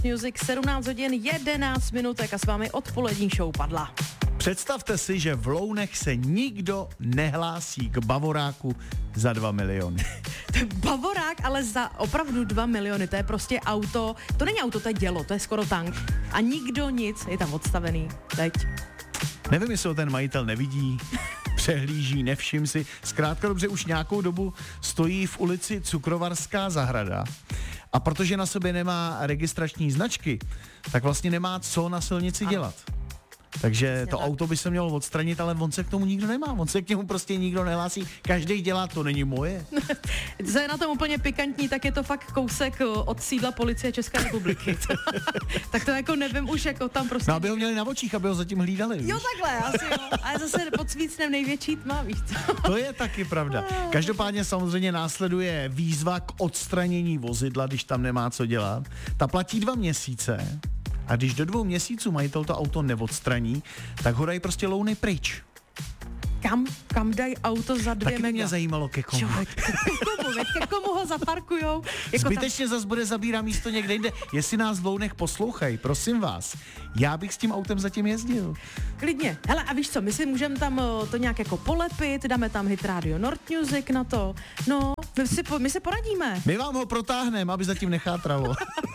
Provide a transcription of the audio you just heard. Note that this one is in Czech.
Music, 17 hodin 11 minutek a s vámi odpolední show Padla. Představte si, že v Lounech se nikdo nehlásí k Bavoráku za 2 miliony. Bavorák, ale za opravdu 2 miliony, to je prostě auto, to není auto, to je dělo, to je skoro tank. A nikdo nic, je tam odstavený, teď. Nevím, jestli ho ten majitel nevidí, přehlíží, nevšim si. Zkrátka dobře, už nějakou dobu stojí v ulici Cukrovarská zahrada a protože na sobě nemá registrační značky, tak vlastně nemá co na silnici dělat. Takže to auto by se mělo odstranit, ale on se k tomu nikdo nemá, on se k němu prostě nikdo nehlásí, každý dělá, to není moje. Co je na tom úplně pikantní, tak je to fakt kousek od sídla policie České republiky. Tak to jako nevím už, jako tam prostě... No, aby ho měli na očích, aby ho zatím hlídali, víš? Jo, takhle, asi jo. Ale zase pod svícnem největší tma, víš co? To je taky pravda. Každopádně samozřejmě následuje výzva k odstranění vozidla, když tam nemá co dělat. Ta platí 2 měsíce. A když do 2 měsíců majitel to auto neodstraní, tak ho dají prostě Louny pryč. Kam dají auto za 2 Taky mega? mě zajímalo ke komu. Ke komu ho zaparkujou? Jako Zbytečně zas bude zabírá místo někde jinde. Jestli nás v Lounech poslouchají, prosím vás, já bych s tím autem zatím jezdil. Klidně. Hele, a víš co, my si můžeme tam to nějak jako polepit, dáme tam hit Radio Nord Music na to. No, my si poradíme. My vám ho protáhneme, aby zatím nechátralo.